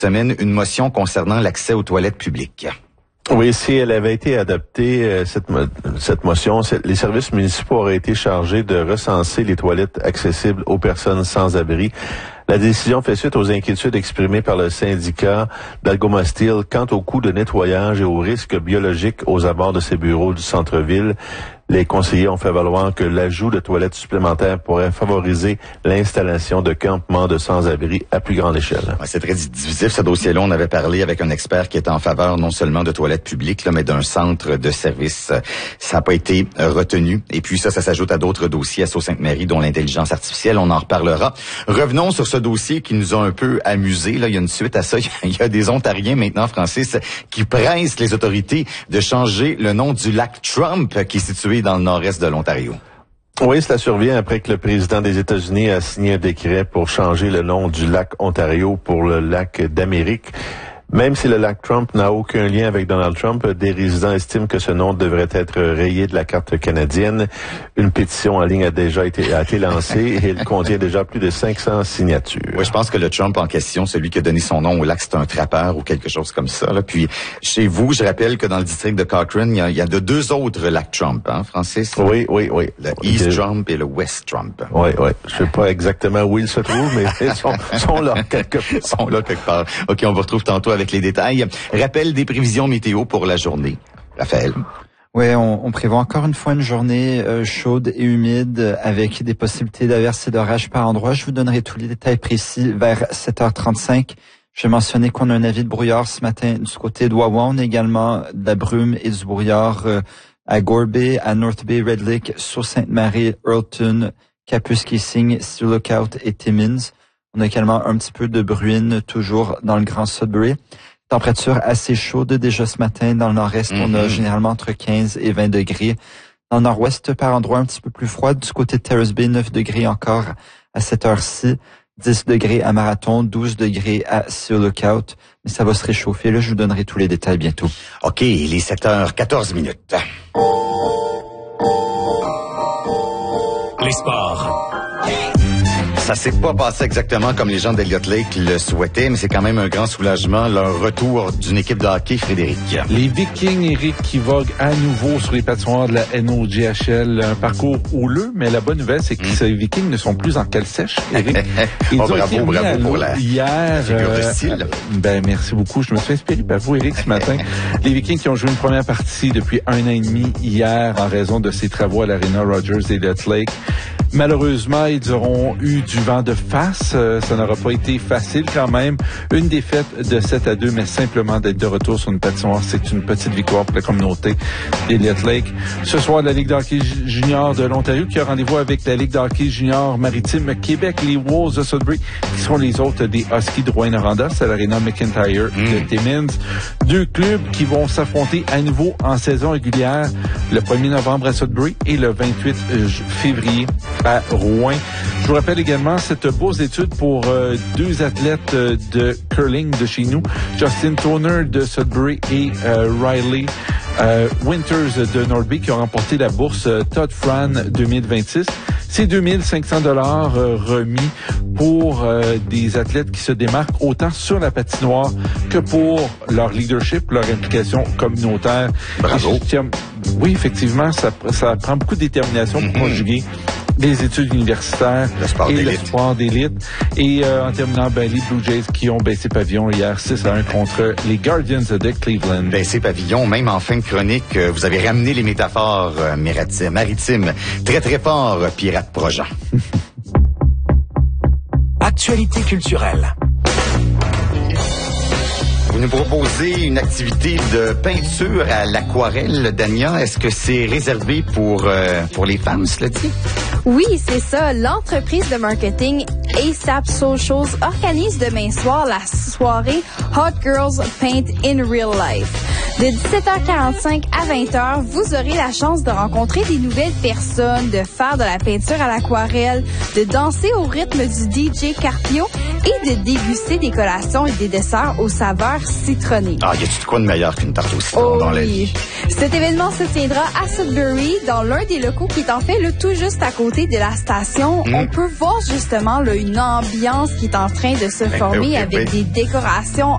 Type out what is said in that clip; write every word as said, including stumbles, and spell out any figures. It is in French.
semaine une motion concernant l'accès aux toilettes publiques. Oui, si elle avait été adoptée, euh, cette, mo- cette motion, c'est- les services municipaux auraient été chargés de recenser les toilettes accessibles aux personnes sans abri. La décision fait suite aux inquiétudes exprimées par le syndicat d'Algoma Steel quant au coût de nettoyage et aux risques biologiques aux abords de ces bureaux du centre-ville. Les conseillers ont fait valoir que l'ajout de toilettes supplémentaires pourrait favoriser l'installation de campements de sans-abri à plus grande échelle. Ouais, c'est très divisif, ce dossier-là. On avait parlé avec un expert qui était en faveur non seulement de toilettes publiques, là, mais d'un centre de service. Ça n'a pas été retenu. Et puis ça, ça s'ajoute à d'autres dossiers à Sault-Sainte-Marie, dont l'intelligence artificielle. On en reparlera. Revenons sur ce dossier qui nous a un peu amusé. Là, il y a une suite à ça. Il y a des Ontariens maintenant, Francis, qui pressent les autorités de changer le nom du lac Trump, qui est situé dans le nord-est de l'Ontario. Oui, cela survient après que le président des États-Unis a signé un décret pour changer le nom du lac Ontario pour le lac d'Amérique. Même si le lac Trump n'a aucun lien avec Donald Trump, des résidents estiment que ce nom devrait être rayé de la carte canadienne. Une pétition en ligne a déjà été, a été lancée et elle contient déjà plus de cinq cents signatures. Oui, je pense que le Trump en question, celui qui a donné son nom au lac, c'est un trappeur ou quelque chose comme ça. Là. Puis, chez vous, je rappelle que dans le district de Cochrane, il y a, il y a de deux autres lacs Trump, hein, Francis? Oui, oui, oui. Le East de... Trump et le West Trump. Oui, oui. Je sais pas exactement où ils se trouvent, mais ils sont, sont là quelque part. Ils sont là quelque part. OK, on vous retrouve tantôt avec les détails. Rappel des prévisions météo pour la journée. Raphaël. Oui, on, on prévoit encore une fois une journée euh, chaude et humide avec des possibilités d'averses et d'orages par endroits. Je vous donnerai tous les détails précis vers sept heures trente-cinq. Je vais mentionner qu'on a un avis de brouillard ce matin du côté de Wawa. On a également de la brume et du brouillard euh, à Gore Bay, à North Bay, Red Lake, Sault-Sainte-Marie, Earlton, Capus-Kissing, Sea Lookout et Timmins. On a également un petit peu de bruine toujours dans le Grand Sudbury. Température assez chaude déjà ce matin. Dans le nord-est, mm-hmm. on a généralement entre quinze et vingt degrés. Dans le nord-ouest, par endroits un petit peu plus froid. Du côté de Terrace Bay, neuf degrés encore à cette heure-ci. dix degrés à Marathon, douze degrés à Sea Lookout. Mais ça va se réchauffer. Là, je vous donnerai tous les détails bientôt. OK, il est sept heures quatorze minutes. Les sports. Ça s'est pas passé exactement comme les gens d'Elliott Lake le souhaitaient, mais c'est quand même un grand soulagement, leur retour d'une équipe de hockey, Frédéric. Les Vikings, Eric, qui voguent à nouveau sur les patinoires de la N O J H L. Un parcours houleux, mais la bonne nouvelle, c'est que mm. ces Vikings ne sont plus en cale sèche, Eric. Ils oh, bravo, bravo pour la, hier, la figure euh, de style. Ben, merci beaucoup. Je me suis inspiré par vous, Eric, ce matin. Les Vikings qui ont joué une première partie depuis un an et demi hier en raison de ces travaux à l'Arena Rogers d'Elliott Lake. Malheureusement, ils auront eu du vent de face. Euh, ça n'aura pas été facile quand même. Une défaite de sept à deux, mais simplement d'être de retour sur une patinoire, c'est une petite victoire pour la communauté d'Elliott Lake. Ce soir, la Ligue d'hockey junior de l'Ontario qui a rendez-vous avec la Ligue d'hockey junior maritime Québec, les Wolves de Sudbury, qui seront les autres des Huskies de Rouyn-Noranda, c'est à l'Arena McIntyre mm. de Timmins. Deux clubs qui vont s'affronter à nouveau en saison régulière le premier novembre à Sudbury et le vingt-huit février à Rouen. Je vous rappelle également cette beaux étude pour euh, deux athlètes euh, de curling de chez nous, Justin Toner de Sudbury et euh, Riley euh, Winters de Northby qui ont remporté la bourse euh, Todd Fran deux mille vingt-six. C'est deux mille cinq cents dollars euh, remis pour euh, des athlètes qui se démarquent autant sur la patinoire que pour leur leadership, leur implication communautaire. Bravo. Tiens, oui, effectivement, ça, ça prend beaucoup de détermination pour mm-hmm. conjuguer les études universitaires le sport et d'élite. le sport d'élite. Et euh, en terminant, ben, les Blue Jays qui ont baissé pavillon hier six à un contre les Guardians de Cleveland. Baissé pavillon, même en fin de chronique, euh, vous avez ramené les métaphores euh, maritimes, maritimes. Très, très fort, euh, Pirate Projean. Actualité culturelle. Vous nous proposez une activité de peinture à l'aquarelle, Dania. Est-ce que c'est réservé pour euh, pour les femmes, cela dit? Oui, c'est ça. L'entreprise de marketing ASAP Socials organise demain soir la soirée Hot Girls Paint in Real Life. De dix-sept heures quarante-cinq à vingt heures, vous aurez la chance de rencontrer des nouvelles personnes, de faire de la peinture à l'aquarelle, de danser au rythme du D J Carpio et de déguster des collations et des desserts aux saveurs citronnées. Ah, y a-tu de quoi de meilleur qu'une tarte au citron oh, dans la oui. vie? Cet événement se tiendra à Sudbury, dans l'un des locaux qui est en fait le tout juste à côté de la station. Mm. On peut voir justement là, une ambiance qui est en train de se former okay, avec oui. des décorations